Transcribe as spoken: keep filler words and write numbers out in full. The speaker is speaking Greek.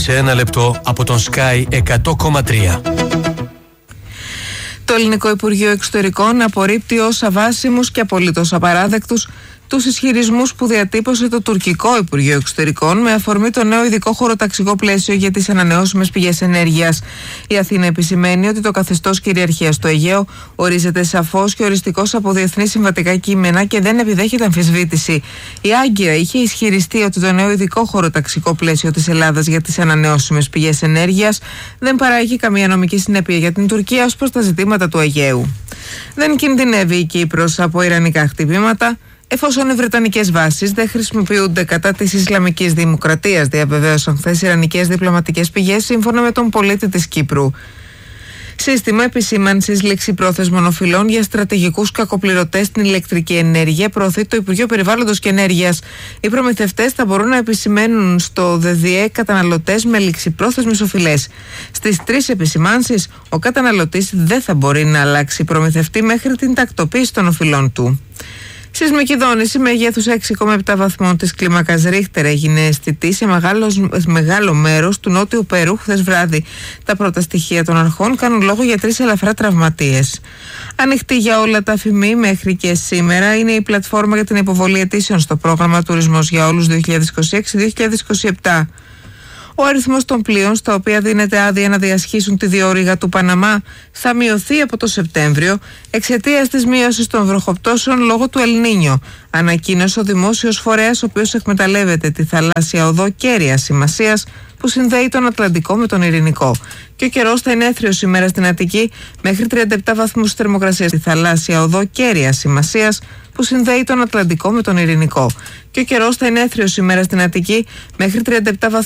σε ένα λεπτό από τον Sky εκατό κόμμα τρία. Το Ελληνικό Υπουργείο Εξωτερικών απορρίπτει ως αβάσιμους και απολύτως απαράδεκτους τους ισχυρισμούς που διατύπωσε το τουρκικό Υπουργείο Εξωτερικών με αφορμή το νέο ειδικό χωροταξικό πλαίσιο για τις ανανεώσιμες πηγές ενέργειας. Η Αθήνα επισημαίνει ότι το καθεστώς κυριαρχίας στο Αιγαίο ορίζεται σαφώς και οριστικώς από διεθνή συμβατικά κείμενα και δεν επιδέχεται αμφισβήτηση. Η Άγκυρα είχε ισχυριστεί ότι το νέο ειδικό χωροταξικό πλαίσιο της Ελλάδας για τις ανανεώσιμες πηγές ενέργειας δεν παράγει καμία νομική συνέπεια για την Τουρκία ως προς τα ζητήματα του Αιγαίου. Δεν κινδυνεύει η Κύπρος από ιρανικά χτυπήματα, εφόσον οι βρετανικές βάσεις δεν χρησιμοποιούνται κατά της Ισλαμικής Δημοκρατίας, διαβεβαίωσαν χθες ιρανικές διπλωματικές πηγές σύμφωνα με τον πολίτη της Κύπρου. Σύστημα επισήμανσης ληξιπρόθεσμων οφειλών για στρατηγικούς κακοπληρωτές στην ηλεκτρική ενέργεια προωθεί το Υπουργείο Περιβάλλοντος και Ενέργειας. Οι προμηθευτές θα μπορούν να επισημαίνουν στο ΔΔΕ καταναλωτές με ληξιπρόθεσμες οφειλές. Στις τρεις επισημάνσεις, ο καταναλωτής δεν θα μπορεί να αλλάξει προμηθευτή μέχρι την τακτοποίηση των οφειλών του. Σεισμική δόνηση μεγέθους έξι κόμμα επτά βαθμών της κλίμακας Ρίχτερ έγινε αισθητή σε μεγάλο, μεγάλο μέρος του νότιου Περού χθες βράδυ. Τα πρώτα στοιχεία των αρχών κάνουν λόγο για τρεις ελαφρά τραυματίες. Ανοιχτή για όλα τα αφημί μέχρι και σήμερα είναι η πλατφόρμα για την υποβολή αιτήσεων στο πρόγραμμα Τουρισμός για Όλους δύο χιλιάδες είκοσι έξι δύο χιλιάδες είκοσι επτά. Ο αριθμός των πλοίων στα οποία δίνεται άδεια να διασχίσουν τη διόρυγα του Παναμά θα μειωθεί από το Σεπτέμβριο εξαιτίας της μείωσης των βροχοπτώσεων λόγω του Ελνίνιο, ανακοίνωσε ο δημόσιος φορέας, ο οποίος εκμεταλλεύεται τη θαλάσσια οδό κέρειας σημασίας που συνδέει τον Ατλαντικό με τον Ειρηνικό. Και ο καιρός θα είναι έθριος σήμερα στην Αττική μέχρι τριάντα επτά βαθμούς θερμοκρασίας στη θαλάσσια οδό κέρειας σημασίας που συνδέει τον Ατλαντικό με τον Ειρηνικό. Και ο καιρός θα είναι έθριος σήμερα στην Αττική μέχρι τριάντα επτά βαθμούς